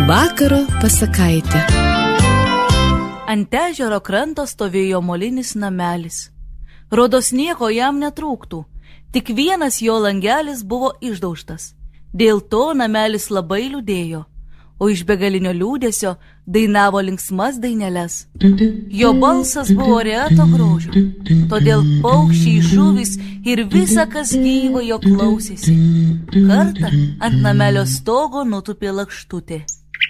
Vakaro pasakaitė. Ant ežero kranto stovėjo molinis namelis. Rodos nieko jam netrūktų, tik vienas jo langelis buvo išdaužtas. Dėl to namelis labai liūdėjo, o iš begalinio liūdesio dainavo linksmas daineles. Jo balsas buvo reto grožio, todėl paukščiai, žuvys ir visa, kas gyva, jo klausėsi. Kartą ant namelio stogo nutūpė lakštutė.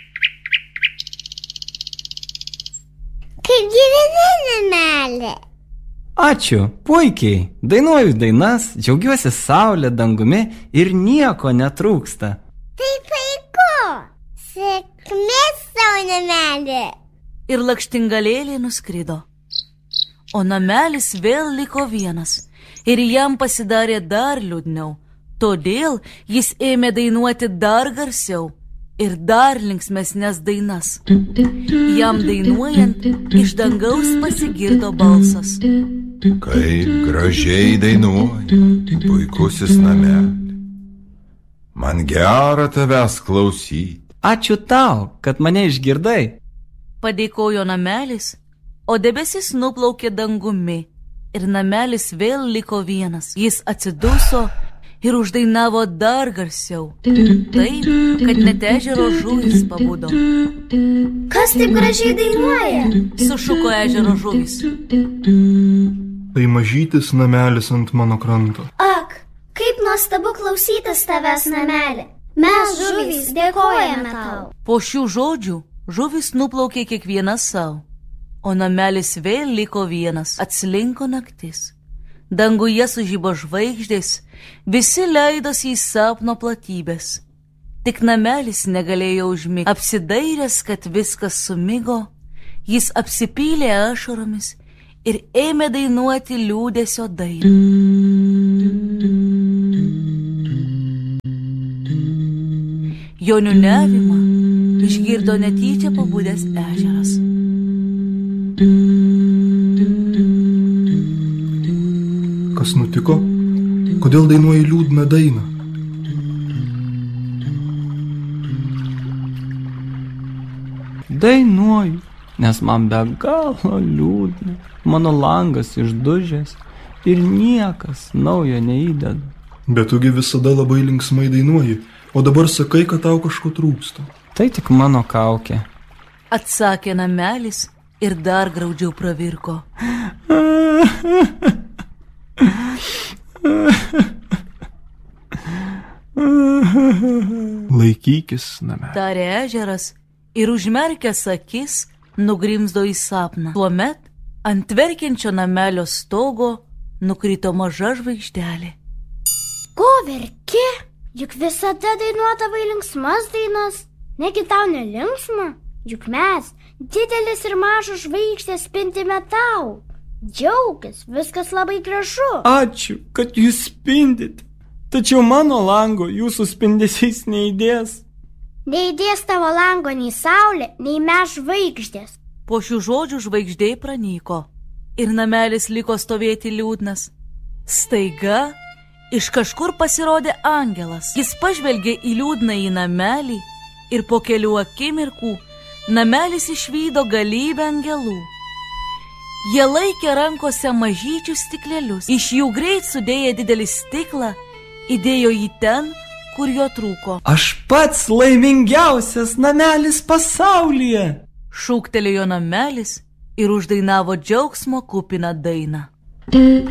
Kaip gyveni, namelė? Ačiū, puikiai. Dainuoju dainas, džiaugiuosi saulė, dangumi ir nieko netrūksta. Tai puiku. Sėkmės savo, namelė. Ir lakštingalėlė nuskrido. O namelis vėl liko vienas ir jam pasidarė dar liūdniau. Todėl jis ėmė dainuoti dar garsiau ir dar linksmesnes dainas. Jam dainuojant, iš dangaus pasigirdo balsas. Kaip gražiai dainuoji, puikusis namelį. Man gera tavęs klausyti. Ačiū tau, kad mane išgirdai. Padėkojo namelis, o debesis nuplaukė dangumi ir namelis vėl liko vienas. Jis atsiduso ir uždainavo dar garsiau, taip, kad net ežero žuvys pabudo. Kas taip gražiai dainuoja? Sušuko ežero žuvys. Tai mažytis namelis ant mano kranto. Ak, kaip nuostabu klausytis tavęs, namelė. Mes, žuvys, dėkojame tau. Po šių žodžių žuvys nuplaukė kiekvienas savo, o namelis vėl liko vienas. Atslinko naktis. Danguje sužibo žvaigždės, visi leidosi į sapno platybės. Tik namelis negalėjo užmigti. Apsidairęs, kad viskas sumigo, jis apsipylė ašaromis ir ėmė dainuoti liūdesio dainą. Jo niūniavimą išgirdo netyčia pabudęs ežeras. Kas nutiko? Kodėl dainuoji liūdną dainą? Dainuoju, nes man be galo liūdna. Mano langas išdužęs ir niekas naujo neįdeda. Bet tugi visada labai linksmai dainuoji, o dabar sakai, kad tau kažko trūksta. Tai tik mano kaukė. Atsakė namelis ir dar graudžiau pravirko. Laikykis, namelė. Tarė ežeras ir užmerkęs akis nugrimzdo į sapną. Tuomet ant verkiančio namelio stogo nukrito maža žvaigždelė. Ko verki? Juk visada dainuodavai linksmas dainas. Negi tau nelinksma? Juk mes, didelis ir mažos žvaigždės, spindime tau. Džiaugis, viskas labai gražu. Ačiū, kad jūs spindit. Tačiau mano lango jūsų spindesys neįdės. Neįdės tavo lango nei saulė, nei mes žvaigždės. Po šių žodžių žvaigždė pranyko ir namelis liko stovėti liūdnas. Staiga iš kažkur pasirodė angelas. Jis pažvelgė į liūdnąjį namelį ir po kelių akimirkų namelis išvydo galybę angelų. Jie laikė rankose mažyčius stiklelius. Iš jų greit sudėję didelį stiklą, įdėjo jį ten, kur jo trūko. Aš pats laimingiausias namelis pasaulyje. Šūktelėjo namelis ir uždainavo džiaugsmo kupiną dainą.